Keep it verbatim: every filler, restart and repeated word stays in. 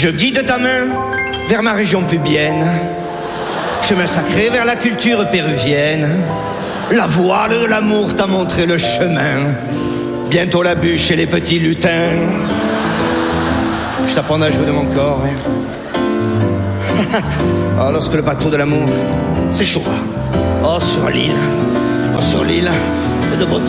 Je guide ta main vers ma région pubienne, chemin sacré vers la culture péruvienne. La voile de l'amour t'a montré le chemin. Bientôt la bûche et les petits lutins. Je t'apprendrai à jouer de mon corps. Hein. Oh, lorsque le bateau de l'amour s'échouera. Oh, sur l'île, oh, sur l'île de Bretagne.